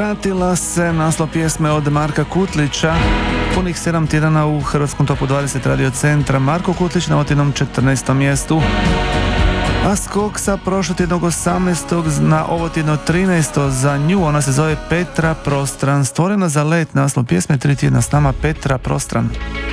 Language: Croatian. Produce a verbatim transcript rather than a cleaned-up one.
Vratila se naslov pjesme od Marka Kutlića, punih sedam tjedana u Hrvatskom topu dvadeset radio centra. Marko Kutlić na otjednom četrnaestom mjestu, a skok sa prošlotjednog osamnaestog na ovo tjedno trinaesto za nju. Ona se zove Petra Prostran, stvorena za let. Naslov pjesme tri tjedna s nama Petra Prostran.